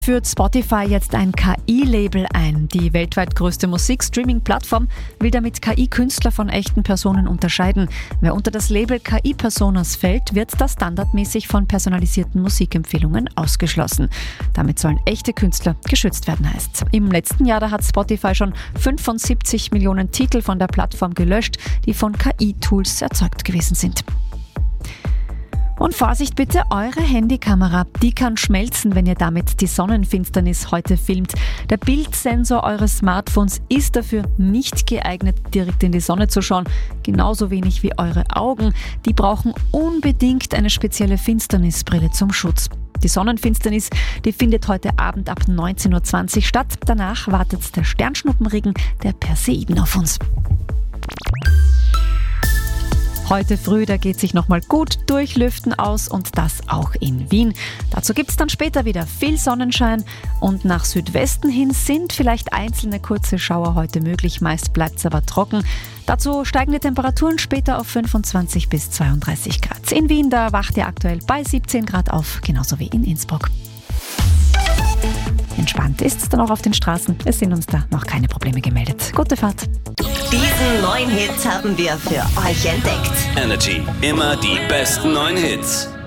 Führt Spotify jetzt ein KI-Label ein. Die weltweit größte Musikstreaming-Plattform will damit KI-Künstler von echten Personen unterscheiden. Wer unter das Label KI-Personas fällt, wird da standardmäßig von personalisierten Musikempfehlungen ausgeschlossen. Damit sollen echte Künstler geschützt werden, heißt. Im letzten Jahr hat Spotify schon 75 Millionen Titel von der Plattform gelöscht, die von KI-Tools erzeugt gewesen sind. Und Vorsicht bitte, eure Handykamera, die kann schmelzen, wenn ihr damit die Sonnenfinsternis heute filmt. Der Bildsensor eures Smartphones ist dafür nicht geeignet, direkt in die Sonne zu schauen. Genauso wenig wie eure Augen. Die brauchen unbedingt eine spezielle Finsternisbrille zum Schutz. Die Sonnenfinsternis, die findet heute Abend ab 19.20 Uhr statt. Danach wartet der Sternschnuppenregen der Perseiden auf uns. Heute früh, da geht sich nochmal gut durchlüften aus und das auch in Wien. Dazu gibt es dann später wieder viel Sonnenschein und nach Südwesten hin sind vielleicht einzelne kurze Schauer heute möglich. Meist bleibt es aber trocken. Dazu steigen die Temperaturen später auf 25 bis 32 Grad. In Wien, da wacht ihr aktuell bei 17 Grad auf, genauso wie in Innsbruck. Entspannt ist es dann auch auf den Straßen. Es sind uns da noch keine Probleme gemeldet. Gute Fahrt. Diesen neuen Hit haben wir für euch entdeckt. Energy, immer die besten neuen Hits.